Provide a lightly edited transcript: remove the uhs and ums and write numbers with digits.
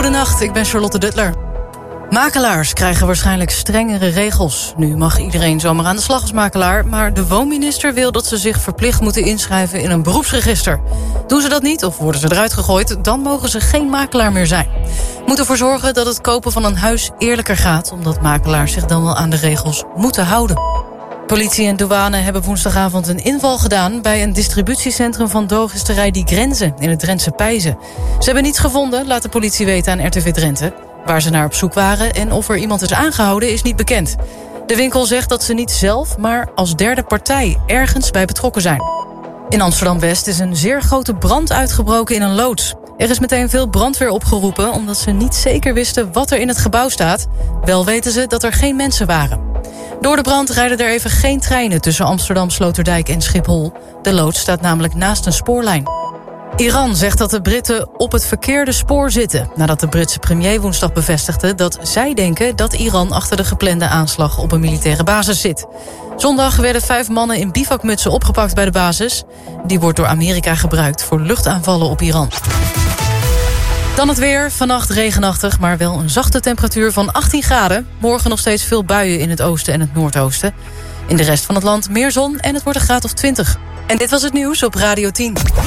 Goedenacht, ik ben Charlotte Duttler. Makelaars krijgen waarschijnlijk strengere regels. Nu mag iedereen zomaar aan de slag als makelaar, maar de woonminister wil dat ze zich verplicht moeten inschrijven in een beroepsregister. Doen ze dat niet of worden ze eruit gegooid, dan mogen ze geen makelaar meer zijn. Moet ervoor zorgen dat het kopen van een huis eerlijker gaat, omdat makelaars zich dan wel aan de regels moeten houden. Politie en douane hebben woensdagavond een inval gedaan bij een distributiecentrum van drogisterij Die Grenzen in het Drentse Peijzen. Ze hebben niets gevonden, laat de politie weten aan RTV Drenthe. Waar ze naar op zoek waren en of er iemand is aangehouden is niet bekend. De winkel zegt dat ze niet zelf, maar als derde partij ergens bij betrokken zijn. In Amsterdam-West is een zeer grote brand uitgebroken in een loods. Er is meteen veel brandweer opgeroepen omdat ze niet zeker wisten wat er in het gebouw staat. Wel weten ze dat er geen mensen waren. Door de brand rijden er even geen treinen tussen Amsterdam, Sloterdijk en Schiphol. De loods staat namelijk naast een spoorlijn. Iran zegt dat de Britten op het verkeerde spoor zitten, nadat de Britse premier woensdag bevestigde dat zij denken dat Iran achter de geplande aanslag op een militaire basis zit. Zondag werden 5 mannen in bivakmutsen opgepakt bij de basis. Die wordt door Amerika gebruikt voor luchtaanvallen op Iran. Dan het weer. Vannacht regenachtig, maar wel een zachte temperatuur van 18 graden. Morgen nog steeds veel buien in het oosten en het noordoosten. In de rest van het land meer zon en het wordt een graad of 20. En dit was het nieuws op Radio 10.